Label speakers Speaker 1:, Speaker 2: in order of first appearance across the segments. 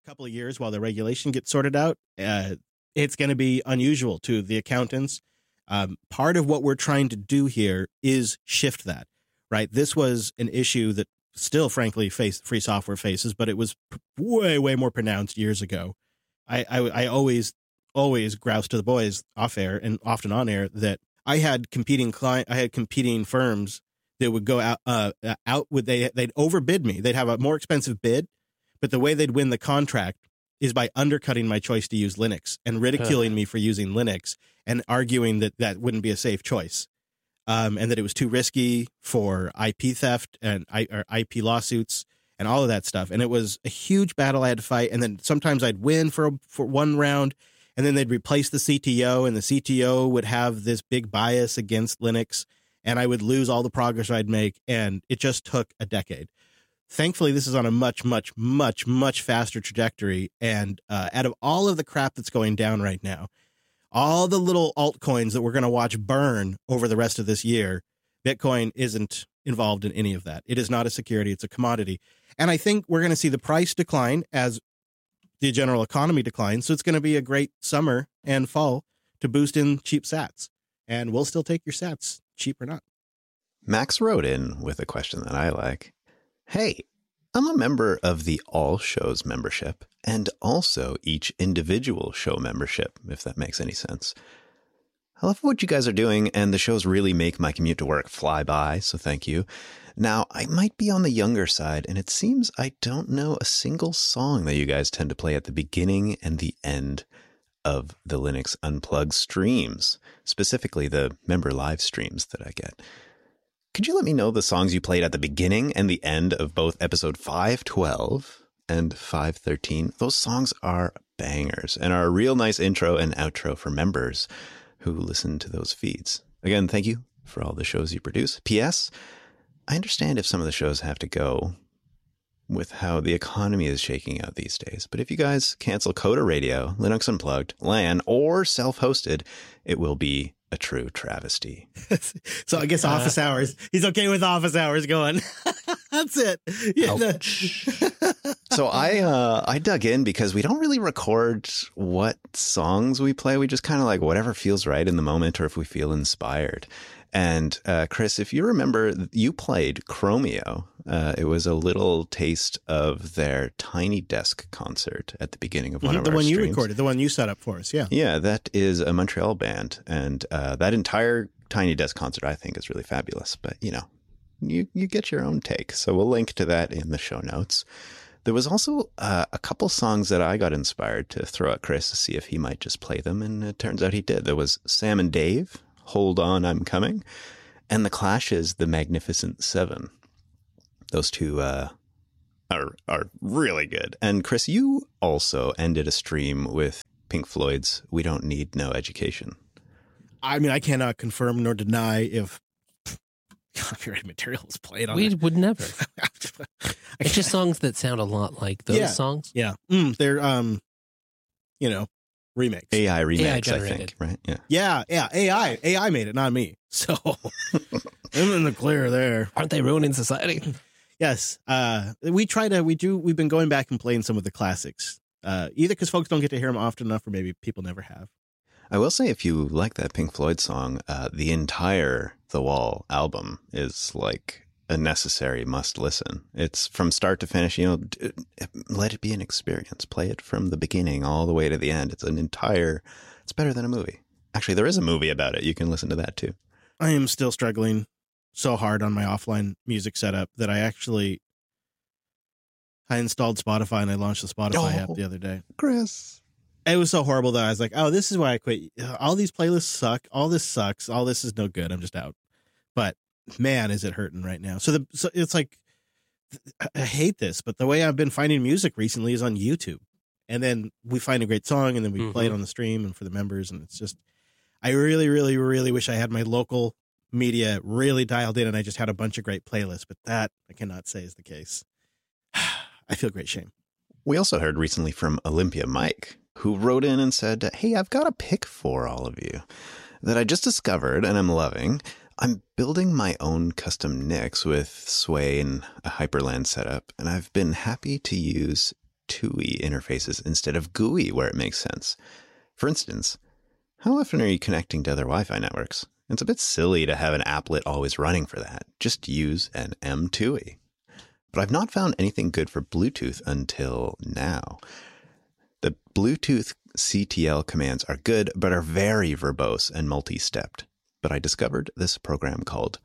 Speaker 1: couple of years while the regulation gets sorted out, it's going to be unusual to the accountants. Part of what we're trying to do here is shift that, right? This was an issue that still, frankly, free software faces, but it was way, way more pronounced years ago. I always grouse to the boys off air and often on air that I had competing firms that would go they'd overbid me. They'd have a more expensive bid, but the way they'd win the contract is by undercutting my choice to use Linux and ridiculing me for using Linux and arguing that that wouldn't be a safe choice. And that it was too risky for IP theft and IP lawsuits and all of that stuff. And it was a huge battle I had to fight. And then sometimes I'd win for one round, and then they'd replace the CTO, and the CTO would have this big bias against Linux, and I would lose all the progress I'd make. And it just took a decade. Thankfully, this is on a much, much, much, much faster trajectory. And out of all of the crap that's going down right now, all the little altcoins that we're going to watch burn over the rest of this year, Bitcoin isn't involved in any of that. It is not a security. It's a commodity. And I think we're going to see the price decline as the general economy declines. So it's going to be a great summer and fall to boost in cheap sats. And we'll still take your sats, cheap or not.
Speaker 2: Max wrote in with a question that I like. Hey, I'm a member of the All Shows membership and also each individual show membership, if that makes any sense. I love what you guys are doing, and the shows really make my commute to work fly by, so thank you. Now, I might be on the younger side, and it seems I don't know a single song that you guys tend to play at the beginning and the end of the Linux Unplugged streams, specifically the member live streams that I get. Could you let me know the songs you played at the beginning and the end of both episode 512 and 513? Those songs are bangers and are a real nice intro and outro for members who listen to those feeds. Again, thank you for all the shows you produce. P.S. I understand if some of the shows have to go with how the economy is shaking out these days. But if you guys cancel Coda Radio, Linux Unplugged, LAN, or self-hosted, it will be a true travesty.
Speaker 1: So I guess office hours. He's okay with office hours going. That's it.
Speaker 2: So I dug in because we don't really record what songs we play. We just kind of like whatever feels right in the moment or if we feel inspired. And Chris, if you remember, you played Chromeo. It was a little taste of their Tiny Desk concert at the beginning of one of our streams. The one you recorded, the one you set up for us, yeah. Yeah, that is a Montreal band. And that entire Tiny Desk concert, I think, is really fabulous. But, you know, you get your own take. So we'll link to that in the show notes. There was also a couple songs that I got inspired to throw at Chris to see if he might just play them. And it turns out he did. There was Sam and Dave, Hold On, I'm Coming, and The Clash's The Magnificent Seven. Those two are really good. And Chris, you also ended a stream with Pink Floyd's We Don't Need No Education.
Speaker 1: I mean, I cannot confirm nor deny if copyrighted material is played on
Speaker 3: We
Speaker 1: it.
Speaker 3: would never. It's just songs that sound a lot like those songs.
Speaker 1: Yeah. They're, remakes.
Speaker 2: AI remakes, I think, right?
Speaker 1: Yeah. AI made it, not me. So I'm in the clear there.
Speaker 3: Aren't they ruining society?
Speaker 1: Yes. We've been going back and playing some of the classics, either because folks don't get to hear them often enough or maybe people never have.
Speaker 2: I will say, if you like that Pink Floyd song, the entire The Wall album is like a necessary must listen. It's from start to finish, let it be an experience. Play it from the beginning all the way to the end. It's better than a movie. Actually, there is a movie about it. You can listen to that too.
Speaker 1: I am still struggling so hard on my offline music setup that I installed Spotify and I launched the Spotify app the other day.
Speaker 2: Chris.
Speaker 1: It was so horrible that I was like, oh, this is why I quit. All these playlists suck. All this sucks. All this is no good. I'm just out. But man, is it hurting right now. So it's like, I hate this, but the way I've been finding music recently is on YouTube. And then we find a great song and then we play it on the stream and for the members. And it's just, I really, really, really wish I had my local media really dialed in and I just had a bunch of great playlists, but that I cannot say is the case. I feel great shame.
Speaker 2: We also heard recently from Olympia Mike, who wrote in and said, hey, I've got a pick for all of you that I just discovered and I'm loving. I'm building my own custom NICs with Sway and a Hyperland setup, and I've been happy to use TUI interfaces instead of GUI where it makes sense. For instance, how often are you connecting to other Wi-Fi networks? It's a bit silly to have an applet always running for that. Just use an M2E. But I've not found anything good for Bluetooth until now. The Bluetooth CTL commands are good, but are very verbose and multi-stepped. But I discovered this program called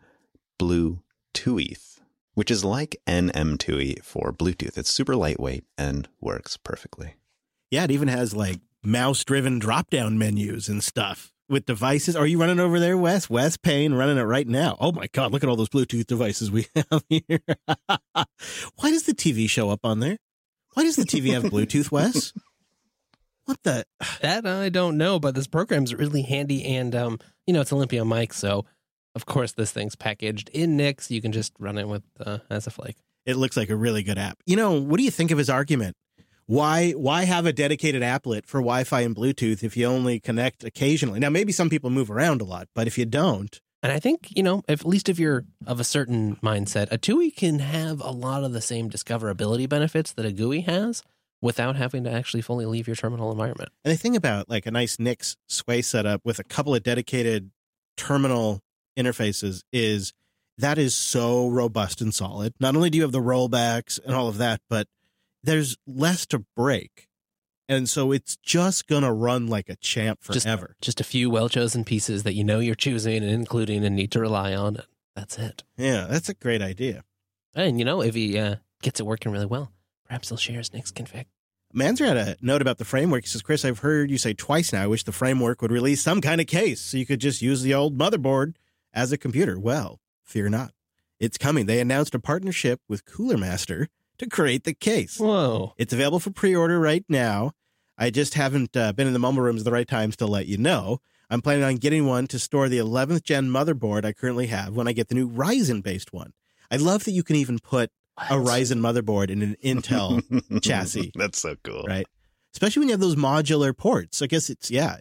Speaker 2: Bluetooth, which is like NM2E for Bluetooth. It's super lightweight and works perfectly.
Speaker 1: Yeah, it even has like mouse-driven drop-down menus and stuff with devices. Are you running over there, Wes? Wes Payne running it right now. Oh my God, look at all those Bluetooth devices we have here. Why does the TV show up on there? Why does the TV have Bluetooth, Wes? What the?
Speaker 3: That I don't know, but this program's really handy, and it's Olympia mic, so of course this thing's packaged in NICs. You can just run it with as a flake.
Speaker 1: It looks like a really good app. What do you think of his argument? Why have a dedicated applet for Wi-Fi and Bluetooth if you only connect occasionally? Now, maybe some people move around a lot, but if you don't.
Speaker 3: And I think, at least if you're of a certain mindset, a TUI can have a lot of the same discoverability benefits that a GUI has without having to actually fully leave your terminal environment.
Speaker 1: And the thing about like a nice NICS Sway setup with a couple of dedicated terminal interfaces is that is so robust and solid. Not only do you have the rollbacks and all of that, but there's less to break. And so it's just going to run like a champ forever.
Speaker 3: Just a few well-chosen pieces that you're choosing and including and need to rely on. And that's it.
Speaker 1: Yeah, that's a great idea.
Speaker 3: And, if he gets it working really well, perhaps he'll share his NICS config.
Speaker 1: Manzer had a note about the framework. He says, Chris, I've heard you say twice now, I wish the framework would release some kind of case so you could just use the old motherboard as a computer. Well, fear not. It's coming. They announced a partnership with Cooler Master to create the case.
Speaker 3: Whoa.
Speaker 1: It's available for pre-order right now. I just haven't been in the mumble rooms at the right times to let you know. I'm planning on getting one to store the 11th gen motherboard I currently have when I get the new Ryzen-based one. I love that you can even put a Ryzen motherboard in an Intel chassis.
Speaker 2: That's so cool.
Speaker 1: Right? Especially when you have those modular ports. I guess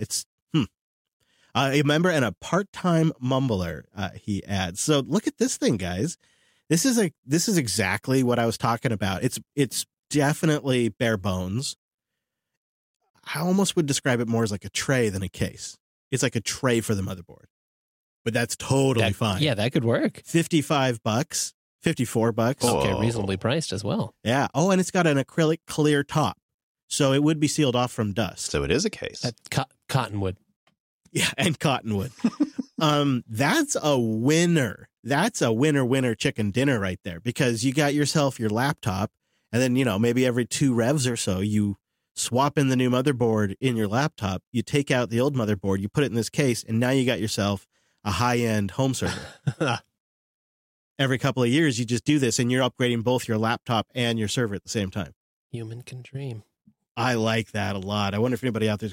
Speaker 1: a member and a part-time mumbler, he adds. So look at this thing, guys. This is exactly what I was talking about. It's definitely bare bones. I almost would describe it more as like a tray than a case. It's like a tray for the motherboard. But that's totally fine.
Speaker 3: Yeah, that could work.
Speaker 1: $55, $54.
Speaker 3: Okay, reasonably priced as well.
Speaker 1: Yeah. Oh, and it's got an acrylic clear top. So it would be sealed off from dust.
Speaker 2: So it is a case.
Speaker 3: Cottonwood.
Speaker 1: Yeah, and cottonwood. That's a winner. That's a winner chicken dinner right there, because you got yourself your laptop, and then, maybe every 2 revs or so, you swap in the new motherboard in your laptop, you take out the old motherboard, you put it in this case, and now you got yourself a high-end home server. Every couple of years, you just do this, and you're upgrading both your laptop and your server at the same time.
Speaker 3: Human can dream.
Speaker 1: I like that a lot. I wonder if anybody out there